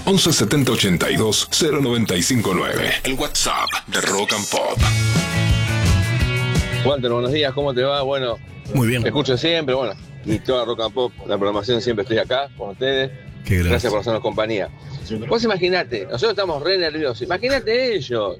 11 70 82 0959. El WhatsApp de Rock and Pop. Walter, buenos días, ¿cómo te va? Bueno, muy bien. Te escucho siempre, bueno, y toda Rock and Pop, la programación siempre estoy acá con ustedes. Gracias por hacernos compañía. Vos imaginate, nosotros estamos re nerviosos, imagínate ellos.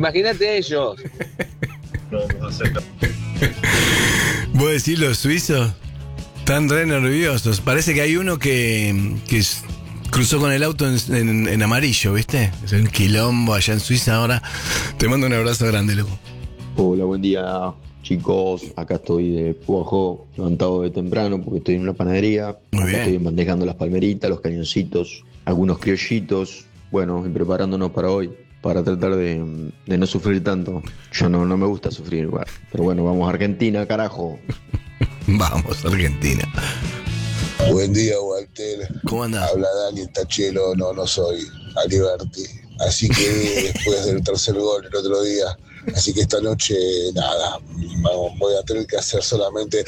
¿Vos decís los suizos? Están re nerviosos. Parece que hay uno que cruzó con el auto en amarillo, ¿viste? Es un quilombo allá en Suiza ahora. Te mando un abrazo grande, loco. Hola, buen día, chicos. Acá estoy de Puajó, levantado de temprano porque estoy en una panadería. Muy bien. Estoy manejando las palmeritas, los cañoncitos, algunos criollitos. Bueno, y preparándonos para hoy, para tratar de no sufrir tanto. Yo no me gusta sufrir igual. Pero bueno, vamos a Argentina, carajo. Vamos, Argentina. Buen día, Walter. ¿Cómo andás? Habla Dani Tachelo, no soy Aliberti. Así que después del tercer gol el otro día, así que esta noche, nada, voy a tener que hacer solamente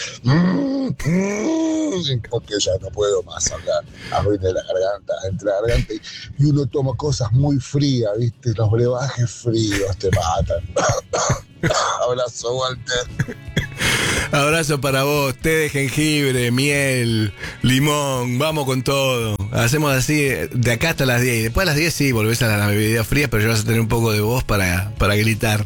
porque ya no puedo más hablar, abrirle la garganta, entre la garganta y uno toma cosas muy frías, ¿viste? Los brebajes fríos te matan. Abrazo, Walter. Abrazo para vos, té de jengibre, miel, limón, vamos con todo. Hacemos así de acá hasta las 10. Y después a las 10 sí, volvés a la bebida fría, pero ya vas a tener un poco de voz para gritar.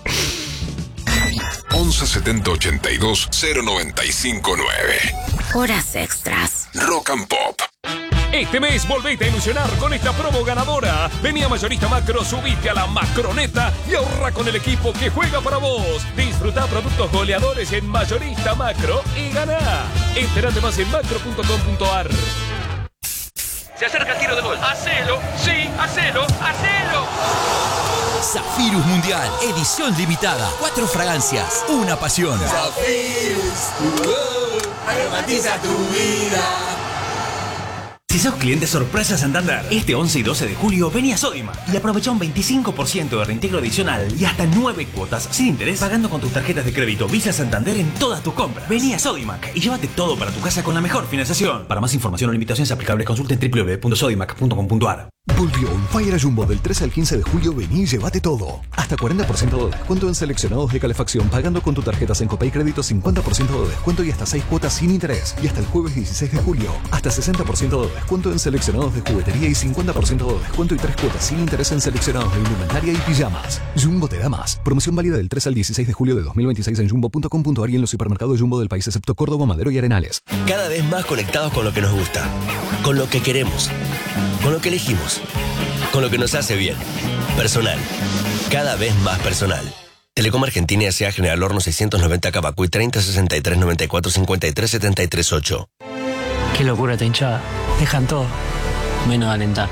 11 70 82 0959. Horas extras. Rock and Pop. Este mes volvete a ilusionar con esta promo ganadora. Vení a Mayorista Macro, subite a la Macroneta y ahorra con el equipo que juega para vos. Disfruta productos goleadores en Mayorista Macro y ganá. Entérate más en macro.com.ar. Se acerca el tiro de gol. ¡Hacelo! ¡Sí! ¡Hacelo! ¡Hacelo! Zafirus Mundial, edición limitada. 4 fragancias, una pasión. Zafirus, tu glow, aromatiza tu vida. Si sos cliente sorpresa Santander, este 11 y 12 de julio vení a Sodimac y aprovecha un 25% de reintegro adicional y hasta 9 cuotas sin interés pagando con tus tarjetas de crédito Visa Santander en todas tus compras. Vení a Sodimac y llévate todo para tu casa con la mejor financiación. Para más información o limitaciones aplicables consulte en www.sodimac.com.ar. Volvió un Fire a Jumbo del 13 al 15 de julio. Vení y llévate todo. Hasta 40% de descuento en seleccionados de calefacción pagando con tu tarjeta Sencope y crédito, 50% de descuento y hasta 6 cuotas sin interés. Y hasta el jueves 16 de julio, hasta 60% de descuento en seleccionados de juguetería y 50% de descuento y 3 cuotas sin interés en seleccionados de indumentaria y pijamas. Jumbo te da más. Promoción válida del 3 al 16 de julio de 2026 en jumbo.com.ar y en los supermercados Jumbo del país excepto Córdoba, Madero y Arenales. Cada vez más conectados con lo que nos gusta, con lo que queremos, con lo que elegimos, con lo que nos hace bien. Personal. Cada vez más personal. Telecom Argentina S.A. General Horno 690 Cabacuy 30 63 94 53 73 8. Qué locura esta hinchada. Dejan todo, menos alentar.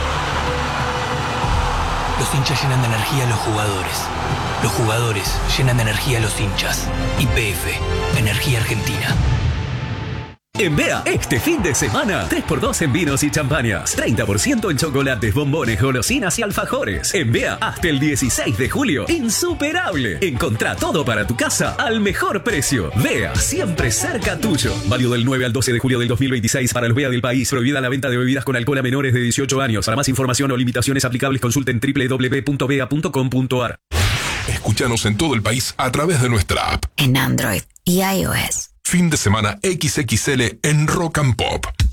Los hinchas llenan de energía a los jugadores. Los jugadores llenan de energía a los hinchas. YPF, Energía Argentina. En BEA, este fin de semana, 3x2 en vinos y champañas, 30% en chocolates, bombones, golosinas y alfajores. En BEA, hasta el 16 de julio, insuperable. Encontrá todo para tu casa al mejor precio. BEA, siempre cerca tuyo. Válido del 9 al 12 de julio del 2026 para los BEA del país. Prohibida la venta de bebidas con alcohol a menores de 18 años. Para más información o limitaciones aplicables, consulten www.bea.com.ar. Escúchanos en todo el país a través de nuestra app. En Android y iOS. Fin de semana XXL en Rock and Pop.